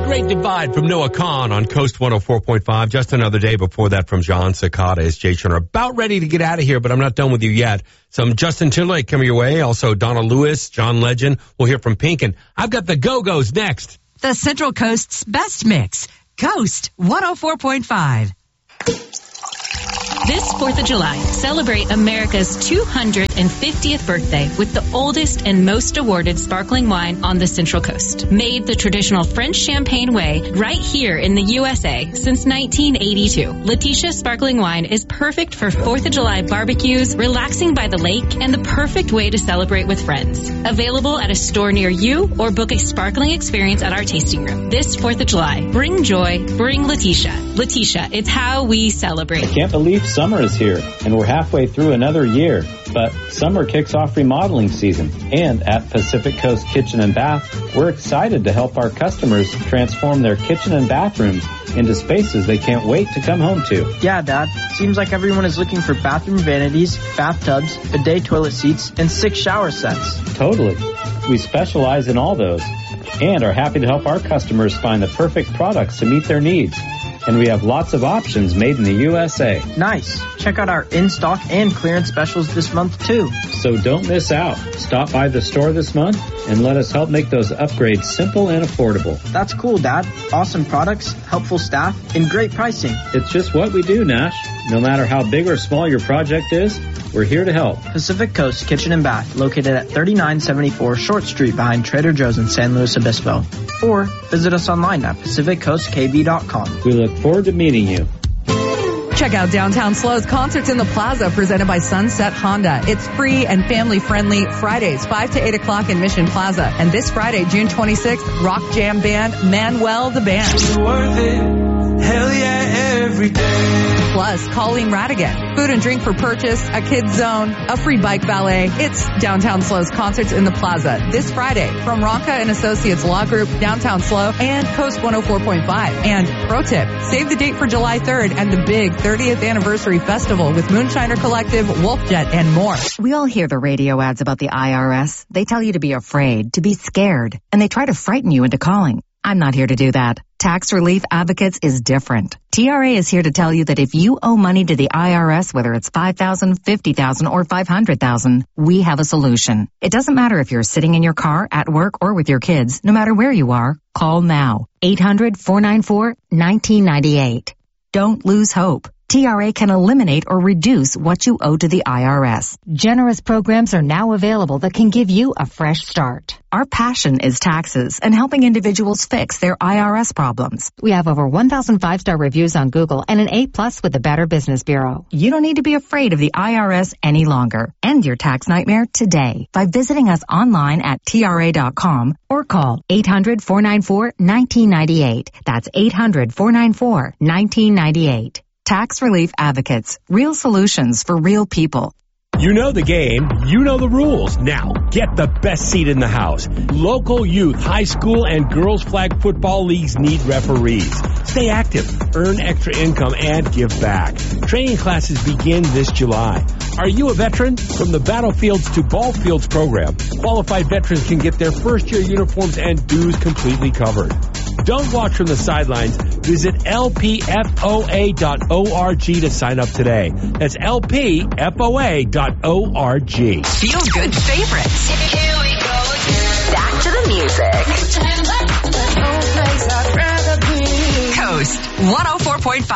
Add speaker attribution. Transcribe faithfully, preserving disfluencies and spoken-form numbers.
Speaker 1: Great Divide from Noah Kahan on Coast one oh four point five. Just another day before that from John Cicada is Jay Turner. About ready to get out of here, but I'm not done with you yet. Some Justin Timberlake coming your way. Also Donna Lewis, John Legend. We'll hear from Pink. And I've got the Go-Go's next.
Speaker 2: The Central Coast's best mix. Coast one oh four point five.
Speaker 3: This fourth of July, celebrate America's two hundred fiftieth birthday with the oldest and most awarded sparkling wine on the Central Coast. Made the traditional French champagne way right here in the U S A since nineteen eighty-two. Letitia Sparkling Wine is perfect for fourth of July barbecues, relaxing by the lake, and the perfect way to celebrate with friends. Available at a store near you or book a sparkling experience at our tasting room. This fourth of July, bring joy, bring Letitia. Letitia, it's how we celebrate.
Speaker 4: I can't believe summer is here, and we're halfway through another year. But summer kicks off remodeling season, and at Pacific Coast Kitchen and Bath, we're excited to help our customers transform their kitchen and bathrooms into spaces they can't wait to come home to.
Speaker 5: Yeah, Dad. Seems like everyone is looking for bathroom vanities, bathtubs, bidet toilet seats, and six shower sets.
Speaker 4: Totally. We specialize in all those, and are happy to help our customers find the perfect products to meet their needs. And we have lots of options made in the U S A.
Speaker 5: Nice. Check out our in-stock and clearance specials this month, too.
Speaker 4: So don't miss out. Stop by the store this month and let us help make those upgrades simple and affordable.
Speaker 5: That's cool, Dad. Awesome products, helpful staff, and great pricing.
Speaker 4: It's just what we do, Nash. No matter how big or small your project is, we're here to help.
Speaker 5: Pacific Coast Kitchen and Bath, located at thirty-nine seventy-four Short Street behind Trader Joe's in San Luis Obispo. Or visit us online at pacific coast k b dot com.
Speaker 4: We look forward to meeting you.
Speaker 6: Check out Downtown Slow's Concerts in the Plaza presented by Sunset Honda. It's free and family-friendly Fridays, five to eight o'clock in Mission Plaza. And this Friday, June twenty-sixth, rock jam band Manuel the Band.
Speaker 7: Worth it. Hell yeah, every day.
Speaker 6: Plus, Colleen Radigan. Food and drink for purchase, a kids zone, a free bike valet. It's Downtown Slow's Concerts in the Plaza this Friday from Ronca and Associates Law Group, Downtown Slow, and Coast one oh four point five. And pro tip, save the date for July third and the big thirtieth anniversary festival with Moonshiner Collective, Wolfjet, and more.
Speaker 8: We all hear the radio ads about the I R S. They tell you to be afraid, to be scared, and they try to frighten you into calling. I'm not here to do that. Tax Relief Advocates is different. T R A is here to tell you that if you owe money to the I R S, whether it's five thousand dollars, fifty thousand dollars, or five hundred thousand dollars, we have a solution. It doesn't matter if you're sitting in your car, at work, or with your kids. No matter where you are, call now. eight hundred, four nine four, one nine nine eight. Don't lose hope. T R A can eliminate or reduce what you owe to the I R S. Generous programs are now available that can give you a fresh start. Our passion is taxes and helping individuals fix their I R S problems. We have over one thousand five-star reviews on Google and an A plus with the Better Business Bureau. You don't need to be afraid of the I R S any longer. End your tax nightmare today by visiting us online at T R A dot com or call eight hundred, four nine four, one nine nine eight. That's eight hundred, four nine four, one nine nine eight. Tax Relief Advocates. Real solutions for real people.
Speaker 1: You know the game. You know the rules. Now, get the best seat in the house. Local youth, high school, and girls flag football leagues need referees. Stay active, earn extra income, and give back. Training classes begin this July. Are you a veteran? From the Battlefields to Ball Fields program, qualified veterans can get their first-year uniforms and dues completely covered. Don't watch from the sidelines. Visit L P F O A dot org to sign up today. That's L P F O A dot org.
Speaker 2: Feel good favorites.
Speaker 9: Here we go again.
Speaker 2: Back to the music.
Speaker 9: No place I'd rather be.
Speaker 2: Coast one oh four point five.